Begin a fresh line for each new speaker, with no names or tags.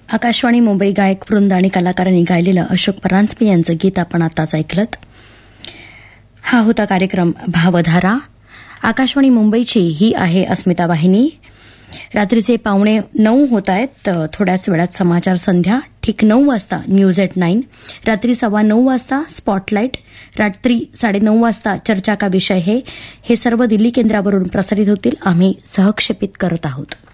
आकाशवाणी मुंबई गायक वृंद आणि कलाकारांनी गायलेलं अशोक परांजपे यांचं गीत आपण आताच ऐकलत. हा होता कार्यक्रम भावधारा. आकाशवाणी मुंबईची ही आहे अस्मिता वाहिनी. रात्रीचे 8:45 होत आहेत. थोड्याच वेळात समाचार संध्या. ठीक 9 वाजता न्यूज एट 9. रात्री 9:15 वाजता स्पॉटलाईट. रात्री 9:30 वाजता चर्चा का विषय हे सर्व दिल्ली केंद्रावरून प्रसारित होतील. आम्ही सहक्षेपित करत आहोत.